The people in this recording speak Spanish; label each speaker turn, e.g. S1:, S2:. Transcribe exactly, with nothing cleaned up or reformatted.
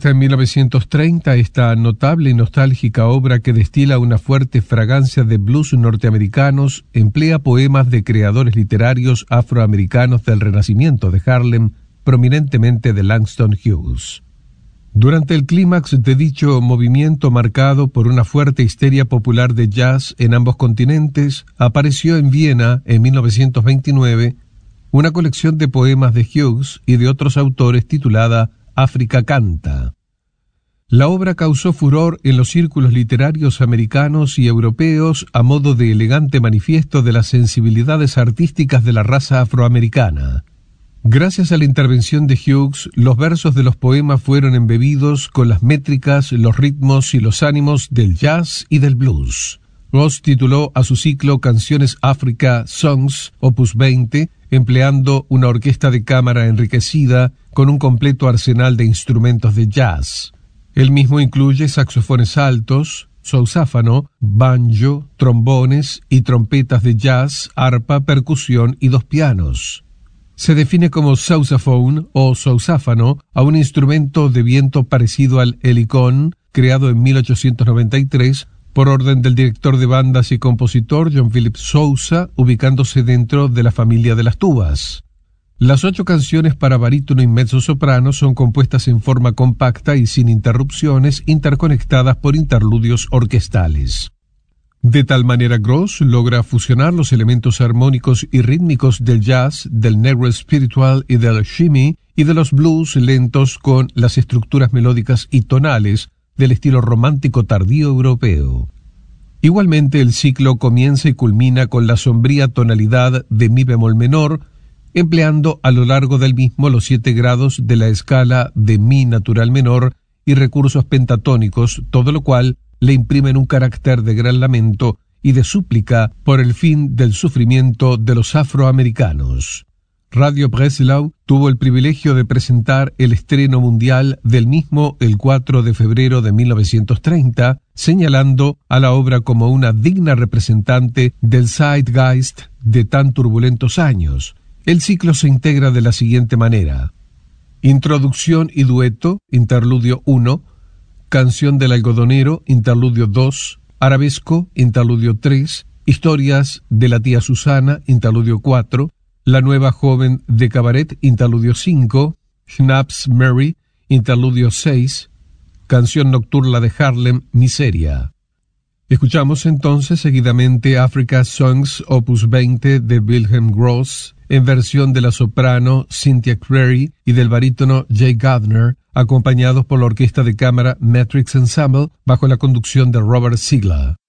S1: Compuesta en mil novecientos treinta, esta notable y nostálgica obra que destila una fuerte fragancia de blues norteamericanos emplea poemas de creadores literarios afroamericanos del Renacimiento de Harlem, prominentemente de Langston Hughes. Durante el clímax de dicho movimiento marcado por una fuerte histeria popular de jazz en ambos continentes, apareció en Viena, en mil novecientos veintinueve, una colección de poemas de Hughes y de otros autores titulada África canta. La obra causó furor en los círculos literarios americanos y europeos a modo de elegante manifiesto de las sensibilidades artísticas de la raza afroamericana. Gracias a la intervención de Hughes, los versos de los poemas fueron embebidos con las métricas, los ritmos y los ánimos del jazz y del blues. Ross tituló a su ciclo Canciones Africa Songs, opus veinte, empleando una orquesta de cámara enriquecida con un completo arsenal de instrumentos de jazz. El mismo incluye saxofones altos, sousáfano, banjo, trombones y trompetas de jazz, arpa, percusión y dos pianos. Se define como sousaphone o sousáfano a un instrumento de viento parecido al helicón, creado en mil ochocientos noventa y tres por orden del director de bandas y compositor John Philip Sousa, ubicándose dentro de la familia de las tubas. Las ocho canciones para barítono y mezzosoprano son compuestas en forma compacta y sin interrupciones, interconectadas por interludios orquestales. De tal manera, Gross logra fusionar los elementos armónicos y rítmicos del jazz, del negro spiritual y del shimmy, y de los blues lentos con las estructuras melódicas y tonales del estilo romántico tardío europeo. Igualmente, el ciclo comienza y culmina con la sombría tonalidad de mi bemol menor, empleando a lo largo del mismo los siete grados de la escala de mi natural menor y recursos pentatónicos, todo lo cual le imprimen un carácter de gran lamento y de súplica por el fin del sufrimiento de los afroamericanos. Radio Breslau tuvo el privilegio de presentar el estreno mundial del mismo el cuatro de febrero de mil novecientos treinta, señalando a la obra como una digna representante del zeitgeist de tan turbulentos años. El ciclo se integra de la siguiente manera: Introducción y dueto, interludio uno, Canción del algodonero, interludio dos, Arabesco, interludio tres, Historias de la tía Susana, interludio cuatro, La nueva joven de cabaret, interludio cinco, Schnapps Mary, interludio seis, Canción nocturna de Harlem, Miseria. Escuchamos entonces seguidamente Africa Songs, opus veinte de Wilhelm Gross, en versión de la soprano Cynthia Crary y del barítono Jay Gardner, acompañados por la orquesta de cámara Matrix Ensemble bajo la conducción de Robert Ziegler.